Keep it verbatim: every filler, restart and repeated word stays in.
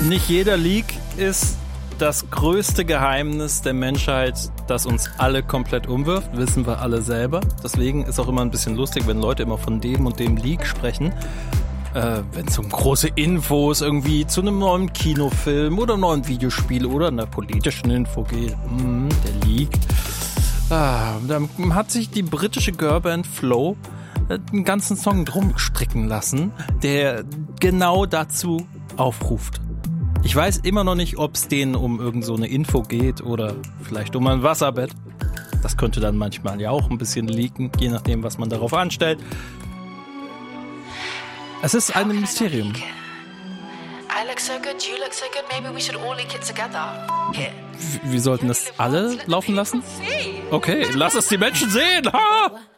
Nicht jeder Leak ist das größte Geheimnis der Menschheit, das uns alle komplett umwirft, wissen wir alle selber. Deswegen ist auch immer ein bisschen lustig, wenn Leute immer von dem und dem Leak sprechen. Äh, wenn es um große Infos irgendwie zu einem neuen Kinofilm oder einem neuen Videospiel oder einer politischen Info geht. Mm, der Leak. Ah, da hat sich die britische Girlband Flow einen ganzen Song drum stricken lassen, der genau dazu aufruft. Ich weiß immer noch nicht, ob es denen um irgend so eine Info geht oder vielleicht um ein Wasserbett. Das könnte dann manchmal ja auch ein bisschen leaken, je nachdem, was man darauf anstellt. Es ist ein Mysterium. I look so good, you look so good, maybe we should all leak it together. Here. Wir sollten das alle laufen lassen? Okay, lass es die Menschen sehen! Ha!